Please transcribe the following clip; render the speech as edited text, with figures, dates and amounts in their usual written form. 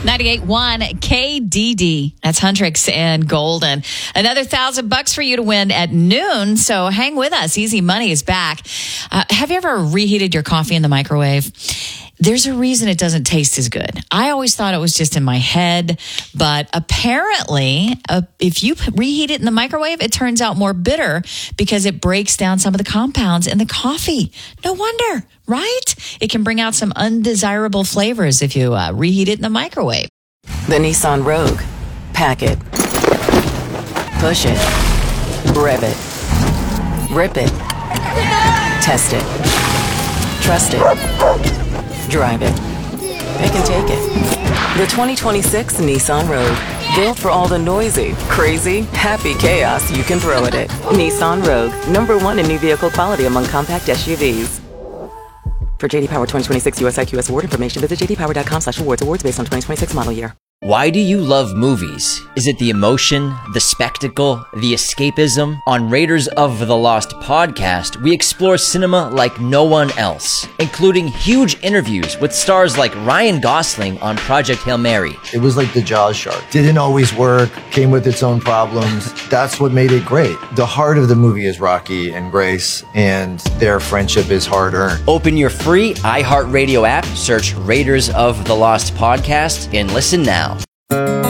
98.1 KDD. That's Huntrix and Golden. Another $1,000 for you to win at noon. So hang with us. Easy Money is back. Have you ever reheated your coffee in the microwave? There's a reason it doesn't taste as good. I always thought it was just in my head, but apparently, if you reheat it in the microwave, it turns out more bitter because it breaks down some of the compounds in the coffee. No wonder, right? It can bring out some undesirable flavors if you reheat it in the microwave. The Nissan Rogue. Pack it. Push it. Rev it. Rip it. Test it. Trust it. Drive it. Pick and take it. The 2026 Nissan Rogue. Built for all the noisy, crazy, happy chaos you can throw at it. Nissan Rogue. #1 in new vehicle quality among compact SUVs. For JD Power 2026 US IQS award information, visit jdpower.com/awards. Awards based on 2026 model year. Why do you love movies? Is it the emotion, the spectacle, the escapism? On Raiders of the Lost podcast, we explore cinema like no one else, including huge interviews with stars like Ryan Gosling on Project Hail Mary. It was like the Jaws shark. Didn't always work, came with its own problems. That's what made it great. The heart of the movie is Rocky and Grace, and their friendship is hard-earned. Open your free iHeartRadio app, search Raiders of the Lost podcast, and listen now.